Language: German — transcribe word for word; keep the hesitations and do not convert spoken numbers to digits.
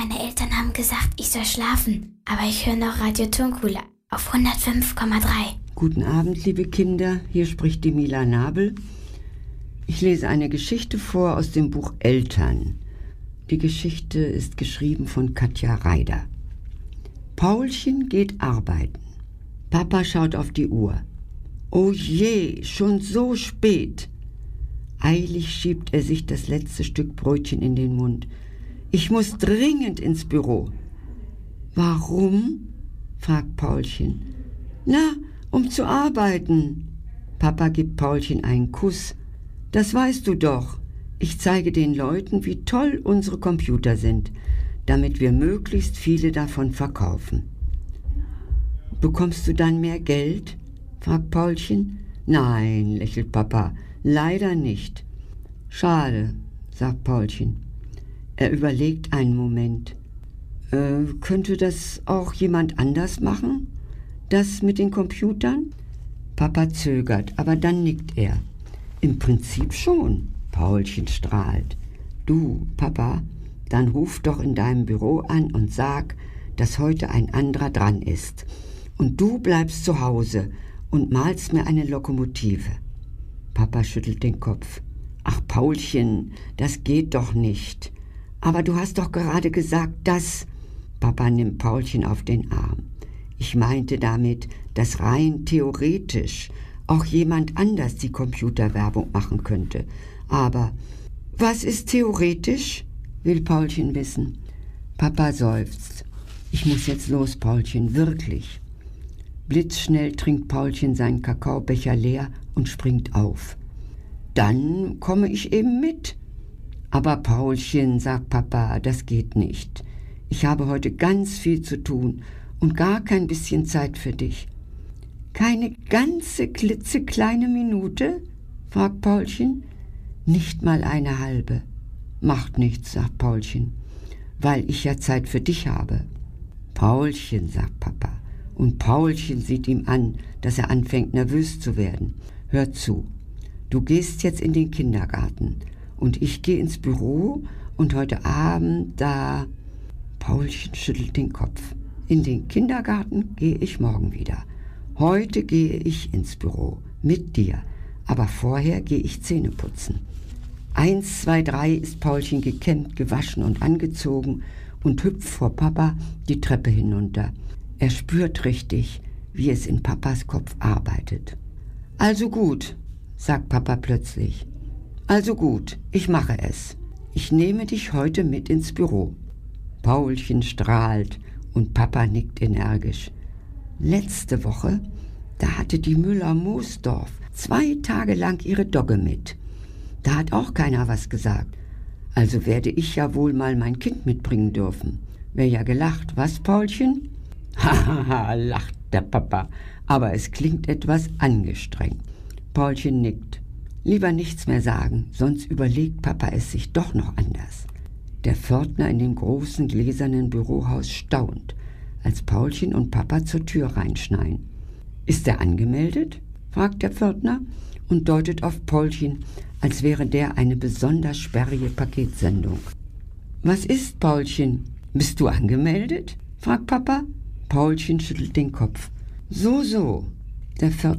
Meine Eltern haben gesagt, ich soll schlafen, aber ich höre noch Radio Turmkuhle auf hundertfünf Komma drei. Guten Abend, liebe Kinder, hier spricht die Mila Nabel. Ich lese eine Geschichte vor aus dem Buch Eltern. Die Geschichte ist geschrieben von Katja Reider. Paulchen geht arbeiten. Papa schaut auf die Uhr. Oh je, schon so spät. Eilig schiebt er sich das letzte Stück Brötchen in den Mund. Ich muss dringend ins Büro. Warum? Fragt Paulchen. Na, um zu arbeiten. Papa gibt Paulchen einen Kuss. Das weißt du doch. Ich zeige den Leuten, wie toll unsere Computer sind, damit wir möglichst viele davon verkaufen. Bekommst du dann mehr Geld? Fragt Paulchen. Nein, lächelt Papa, leider nicht. Schade, sagt Paulchen. Er überlegt einen Moment. Äh, könnte das auch jemand anders machen? Das mit den Computern? Papa zögert, aber dann nickt er. Im Prinzip schon. Paulchen strahlt. Du, Papa, dann ruf doch in deinem Büro an und sag, dass heute ein anderer dran ist. Und du bleibst zu Hause und malst mir eine Lokomotive. Papa schüttelt den Kopf. Ach, Paulchen, das geht doch nicht. Aber du hast doch gerade gesagt, dass... Papa nimmt Paulchen auf den Arm. Ich meinte damit, dass rein theoretisch auch jemand anders die Computerwerbung machen könnte. Aber was ist theoretisch? Will Paulchen wissen. Papa seufzt. Ich muss jetzt los, Paulchen, wirklich. Blitzschnell trinkt Paulchen seinen Kakaobecher leer und springt auf. Dann komme ich eben mit. Aber Paulchen, sagt Papa, das geht nicht. Ich habe heute ganz viel zu tun und gar kein bisschen Zeit für dich. Keine ganze klitzekleine Minute? Fragt Paulchen. Nicht mal eine halbe. Macht nichts, sagt Paulchen, weil ich ja Zeit für dich habe. Paulchen, sagt Papa. Und Paulchen sieht ihm an, dass er anfängt nervös zu werden. Hör zu, du gehst jetzt in den Kindergarten und ich gehe ins Büro und heute Abend da... Paulchen schüttelt den Kopf. In den Kindergarten gehe ich morgen wieder. Heute gehe ich ins Büro mit dir, aber vorher gehe ich Zähne putzen. Eins, zwei, drei ist Paulchen gekämmt, gewaschen und angezogen und hüpft vor Papa die Treppe hinunter. Er spürt richtig, wie es in Papas Kopf arbeitet. Also gut, sagt Papa plötzlich. Also gut, ich mache es. Ich nehme dich heute mit ins Büro. Paulchen strahlt und Papa nickt energisch. Letzte Woche, da hatte die Müller-Moosdorf zwei Tage lang ihre Dogge mit. Da hat auch keiner was gesagt. Also werde ich ja wohl mal mein Kind mitbringen dürfen. Wär ja gelacht, was, Paulchen? Hahaha, lacht der Papa, aber es klingt etwas angestrengt. Paulchen nickt. Lieber nichts mehr sagen, sonst überlegt Papa es sich doch noch anders. Der Pförtner in dem großen gläsernen Bürohaus staunt, als Paulchen und Papa zur Tür reinschneien. Ist er angemeldet? Fragt der Pförtner und deutet auf Paulchen, als wäre der eine besonders sperrige Paketsendung. Was ist, Paulchen? Bist du angemeldet? Fragt Papa. Paulchen schüttelt den Kopf. So, so. Der Pförtner